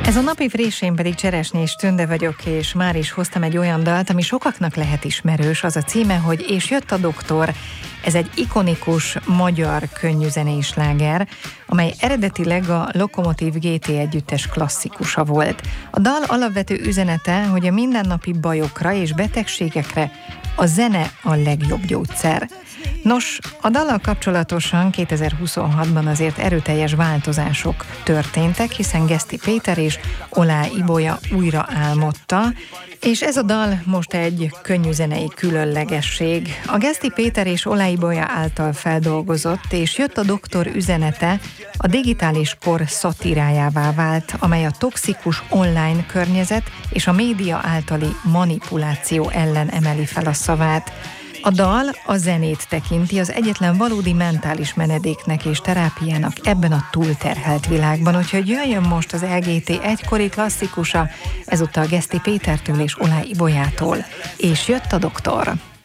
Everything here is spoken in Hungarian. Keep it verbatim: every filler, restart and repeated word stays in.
Ez a napi frissén pedig Cseresnyés Tünde vagyok, és már is hoztam egy olyan dalt, ami sokaknak lehet ismerős. Az a címe, hogy És jött a doktor. Ez egy ikonikus magyar könnyűzenei sláger, amely eredetileg a Lokomotív gé té együttes klasszikusa volt. A dal alapvető üzenete, hogy a mindennapi bajokra és betegségekre a zene a legjobb gyógyszer. Nos, a dallal kapcsolatosan kétezer-huszonhatban azért erőteljes változások történtek, hiszen Geszti Péter és Oláh Ibolya újra álmodta, és ez a dal most egy könnyűzenei különlegesség. A Geszti Péter és Oláh Ibolya által feldolgozott És jött a doktor üzenete a digitális kor szatírájává vált, amely a toxikus online környezet és a média általi manipuláció ellen emeli fel a szavát. A dal a zenét tekinti az egyetlen valódi mentális menedéknek és terápiának ebben a túlterhelt világban, úgyhogy jöjjön most az el gé té egykori klasszikusa, ezúttal Geszti Pétertől és Oláh Ibolyától. És jött a doktor.